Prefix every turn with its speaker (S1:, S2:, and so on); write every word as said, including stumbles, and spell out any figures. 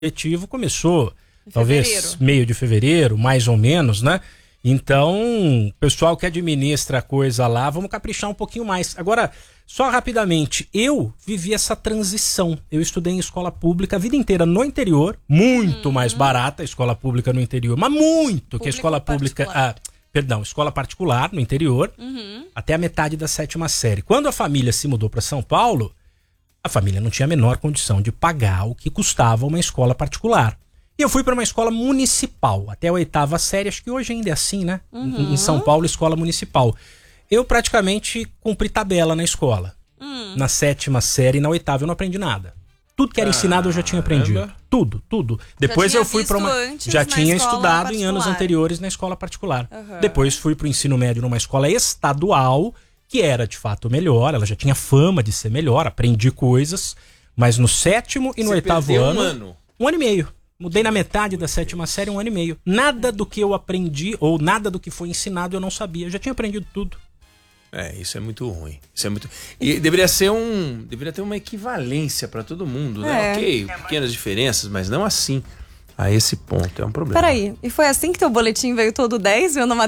S1: letivo começou
S2: em
S1: talvez
S2: fevereiro.
S1: meio de fevereiro, mais ou menos, né? Então, o pessoal que administra a coisa lá, vamos caprichar um pouquinho mais. Agora, só rapidamente, eu vivi essa transição. Eu estudei em escola pública a vida inteira no interior, muito uhum. mais barata a escola pública no interior, mas muito Público que a escola pública... Ah, perdão, escola particular no interior, uhum. até a metade da sétima série. Quando a família se mudou para São Paulo, a família não tinha a menor condição de pagar o que custava uma escola particular. E eu fui para uma escola municipal, até a oitava série, acho que hoje ainda é assim, né? Uhum. Em São Paulo, escola municipal. Eu praticamente cumpri tabela na escola. Uhum. Na sétima série e na oitava eu não aprendi nada. Tudo que era ensinado eu já tinha aprendido. Tudo, tudo. Depois eu fui para uma... Já tinha estudado particular. Em anos anteriores na escola particular. Uhum. Depois fui para o ensino médio numa escola estadual, que era de fato melhor, ela já tinha fama de ser melhor, aprendi coisas, mas no sétimo e no
S3: Você
S1: oitavo ano,
S3: um ano.
S1: Um ano e meio. Mudei na metade da sétima série, um ano e meio. Nada do que eu aprendi, ou nada do que foi ensinado eu não sabia. Eu já tinha aprendido tudo.
S3: É, isso é muito ruim. Isso é muito... E deveria ser um... Deveria ter uma equivalência para todo mundo, né?
S2: É.
S3: Ok, pequenas diferenças, mas não assim. A esse ponto, é um problema.
S2: Peraí, e foi assim que teu boletim veio todo dez, meu nome